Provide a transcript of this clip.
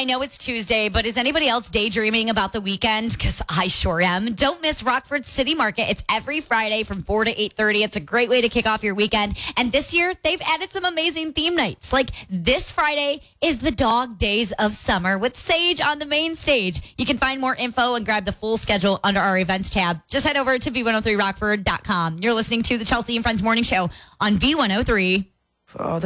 I know it's Tuesday, but is anybody else daydreaming about the weekend? Because I sure am. Don't miss Rockford City Market. It's every Friday from 4 to 8:30. It's a great way to kick off your weekend. And this year, they've added some amazing theme nights. Like this Friday is the Dog Days of Summer with Sage on the main stage. You can find more info and grab the full schedule under our events tab. Just head over to b103rockford.com. You're listening to the Chelsea and Friends Morning Show on B103. For all